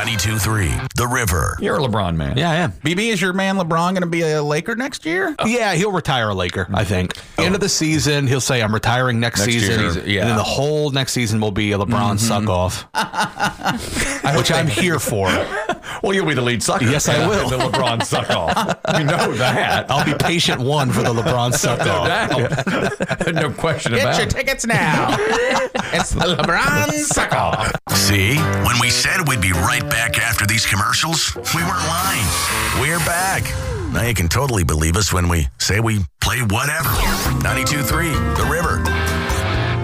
92.3 The River. You're a LeBron man. Yeah, I am. BB, is your man LeBron going to be a Laker next year? Yeah, he'll retire a Laker, I think. End of the season, he'll say, I'm retiring next season. year, And then the whole next season will be a LeBron suck-off, which I'm here for. Well, you'll be the lead sucker. Yes, I will. The LeBron suck-off. We know that. I'll be patient one for the LeBron suck-off. No question Get about your it. tickets now. It's the LeBron suck-off. See? When we said we'd be right back after these commercials, we weren't lying. We're back. Now you can totally believe us when we say we play whatever. 92.3 The River.